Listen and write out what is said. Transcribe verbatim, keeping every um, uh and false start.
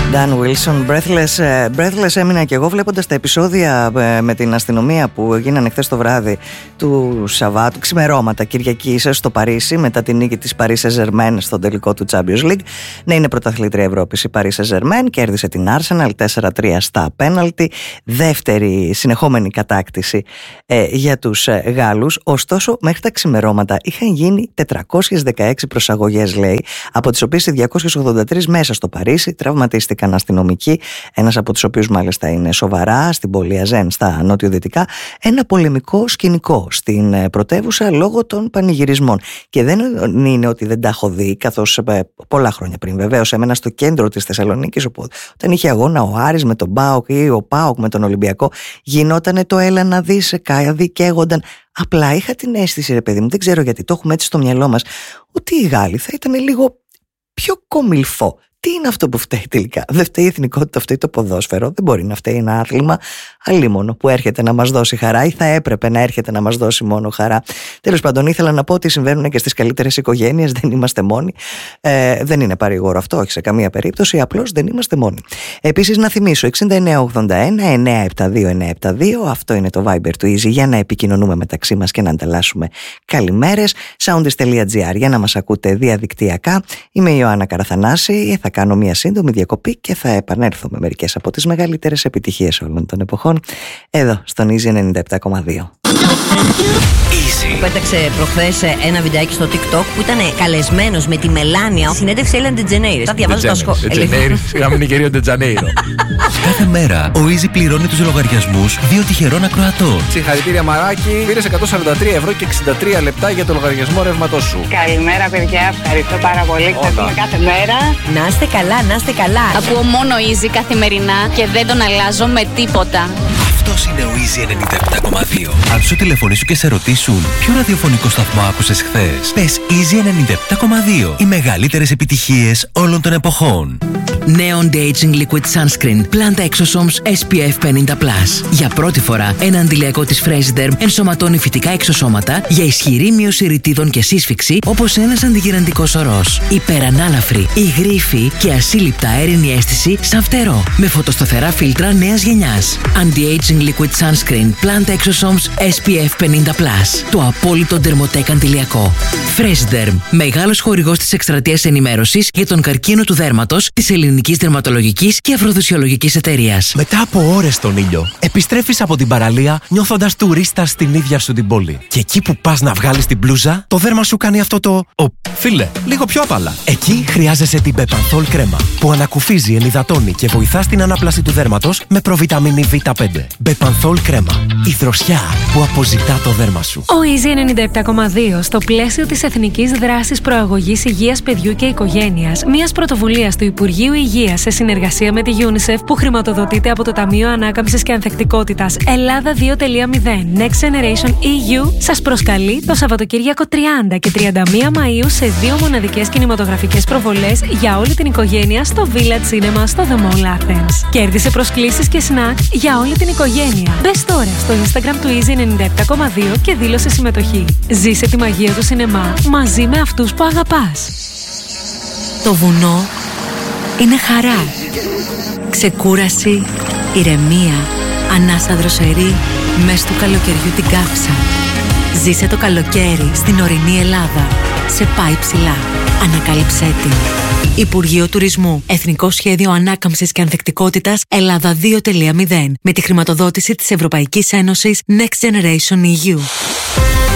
Dan Wilson, Breathless. Breathless έμεινα και εγώ βλέποντας τα επεισόδια με την αστυνομία που γίνανε χθες το βράδυ του Σαββάτου, ξημερώματα Κυριακής στο Παρίσι, μετά την νίκη της Paris Saint-Germain στον τελικό του Champions League. Ναι, είναι πρωταθλήτρια Ευρώπης η Paris Saint-Germain, κέρδισε την Arsenal τέσσερα τρία στα πέναλτι. Δεύτερη συνεχόμενη κατάκτηση ε, για τους ε, Γάλλους. Ωστόσο, μέχρι τα ξημερώματα είχαν γίνει τετρακόσιες δεκαέξι προσαγωγές, λέει, από τις οποίες οι διακόσιες ογδόντα τρεις μέσα στο Παρίσι. Τραυματίστηκαν αστυνομικοί, ένας από τους οποίους μάλιστα είναι σοβαρά, στην πόλη Αζέν στα νότιο-δυτικά. Ένα πολεμικό σκηνικό στην πρωτεύουσα λόγω των πανηγυρισμών. Και δεν είναι ότι δεν τα έχω δει, καθώς πολλά χρόνια πριν βεβαίως έμενα στο κέντρο της Θεσσαλονίκης, όπου όταν είχε αγώνα ο Άρης με τον ΠΑΟΚ ή ο ΠΑΟΚ με τον Ολυμπιακό, γινότανε το έλα να δεις, δικαίγονταν. Απλά είχα την αίσθηση, ρε παιδί μου, δεν ξέρω γιατί το έχουμε έτσι στο μυαλό μας, ότι οι Γάλλοι θα ήταν λίγο πιο κομιλφό. Τι είναι αυτό που φταίει τελικά? Δεν φταίει η εθνικότητα, φταίει το ποδόσφαιρο. Δεν μπορεί να φταίει ένα άθλημα αλίμονο που έρχεται να μας δώσει χαρά, ή θα έπρεπε να έρχεται να μας δώσει μόνο χαρά. Τέλος πάντων, ήθελα να πω ότι συμβαίνουν και στις καλύτερες οικογένειες, δεν είμαστε μόνοι. Ε, δεν είναι παρηγόρο αυτό, όχι σε καμία περίπτωση, απλώς δεν είμαστε μόνοι. Επίσης, να θυμίσω εξήντα εννέα ογδόντα ένα εννιακόσια εβδομήντα δύο εννιακόσια εβδομήντα δύο, αυτό είναι το Viber του Easy για να επικοινωνούμε μεταξύ μας και να ανταλλάσσουμε καλημέρες. Soundist τελεία gr για να μας ακούτε διαδικτυακά. Είμαι η Ιωάννα Καραθανάση. Θα κάνω μια σύντομη διακοπή και θα επανέλθω με μερικές από τις μεγαλύτερες επιτυχίες όλων των εποχών εδώ στον Easy ενενήντα επτά κόμμα δύο. Που πέταξε προχθές ένα βιντεάκι στο TikTok που ήταν καλεσμένος με τη Μελάνια. Συνέντευξη Έλεν Ντετζενέιρο. Θα διαβάζω τα σχόλια. Ντετζενέιρο, σιγά μην είναι κυρίω Ντετζανέιρο. Κάθε μέρα ο Easy πληρώνει τους λογαριασμούς δύο τυχερών ακροατών. Συγχαρητήρια, Μαράκι. Πήρες εκατόν σαράντα τρία ευρώ και εξήντα τρία λεπτά για το λογαριασμό ρεύματός σου. Καλημέρα, παιδιά. Ευχαριστώ πάρα πολύ. Ευχαριστούμε κάθε μέρα. Να είστε καλά, να είστε καλά. Ακούω μόνο Easy καθημερινά και δεν τον αλλάζω με τίποτα. Αυτός είναι ο Easy ενενήντα επτά κόμμα δύο. Αν σου τηλεφωνήσουν και σε ρωτήσουν ποιο ραδιοφωνικό σταθμό άκουσες χθες, πες Easy ενενήντα επτά κόμμα δύο. Οι μεγαλύτερες επιτυχίες όλων των εποχών. Neon De-Aging Liquid Sunscreen Planta Exosomes ες πι εφ πενήντα πλας. Για πρώτη φορά, ένα αντιλιακό της Fresiderm ενσωματώνει φυτικά εξωσώματα για ισχυρή μείωση ρητίδων και σύσφυξη, όπως ένας αντιγυραντικός ορός. Υπερανάλαφρη, υγρήφη και ασύλληπτα αέρινη αίσθηση σαν φτερό. Με φωτοσταθερά φίλτρα νέας γενιάς. Anti-Aging Liquid Sunscreen Planta Exosomes ες πι εφ πενήντα πλας. Το απόλυτο ντερμοτέκ αντιλιακό. Fresiderm, μεγάλος χορηγός της εκστρατείας ενημέρωσης για τον καρκίνο του δέρματος της Ελληνικής Δερματολογικής και Αφροδισιολογικής Εταιρείας. Μετά από ώρες στον ήλιο, επιστρέφεις από την παραλία νιώθοντας τουρίστα στην ίδια σου την πόλη. Και εκεί που πας να βγάλεις την μπλούζα, το δέρμα σου κάνει αυτό το «Ω, φίλε, λίγο πιο απαλά». Εκεί χρειάζεσαι την Bepanthol κρέμα, που ανακουφίζει, ενυδατώνει και βοηθά στην ανάπλαση του δέρματος με προβιταμίνη βι πέντε. Bepanthol κρέμα. Η δροσιά που αποζητά το δέρμα σου. Ο Easy ενενήντα επτά κόμμα δύο, στο πλαίσιο της Εθνικής Δράσης Προαγωγής Υγείας Παιδιού και Οικογένειας, μιας πρωτοβουλίας του Υπουργείου Υγείας σε συνεργασία με τη UNICEF που χρηματοδοτείται από το Ταμείο Ανάκαμψης και Ανθεκτικότητας Ελλάδα δύο τελεία μηδέν Next Generation ι γιου, σας προσκαλεί το Σαββατοκύριακο τριάντα και τριάντα μία Μαΐου σε δύο μοναδικές κινηματογραφικές προβολές για όλη την οικογένεια στο Village Cinema στο The Mall Athens. Κέρδισε προσκλήσεις και σνακ για όλη την οικογένεια. Μπες τώρα στο Instagram του Easy ενενήντα επτά κόμμα δύο και δήλωσε συμμετοχή. Ζήσε τη μαγεία του σινεμά μαζί με αυτούς που αγαπάς. Το βουνό είναι χαρά, ξεκούραση, ηρεμία, ανάσα δροσερή, μες του καλοκαιριού την κάψα. Ζήσε το καλοκαίρι στην ορεινή Ελλάδα. Σε πάει ψηλά. Ανακάλυψέ την. Υπουργείο Τουρισμού. Εθνικό Σχέδιο Ανάκαμψης και Ανθεκτικότητας Ελλάδα δύο τελεία μηδέν. Με τη χρηματοδότηση της Ευρωπαϊκής Ένωσης Next Generation ι γιου.